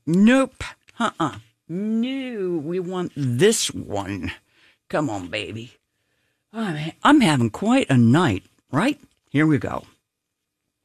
Nope. No, we want this one. Come on, baby. I'm having quite a night, right? Here we go.